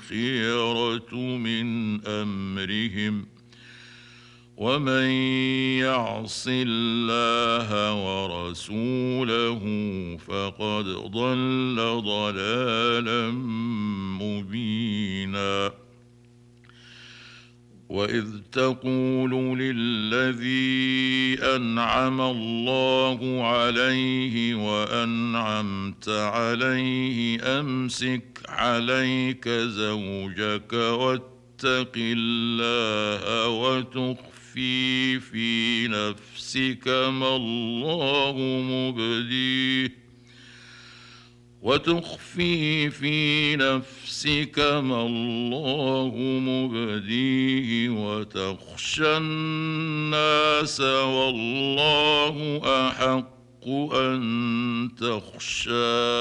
الخيرة من أمرهم ومن يعص الله ورسوله فقد ضل ضلالا مبينا. وإذ تقول للذي أنعم الله عليه وأنعمت عليه أمسك عليك زوجك واتق الله وتخفي في نفسك ما الله مبديه وتخشى الناس والله أحق أن تخشاه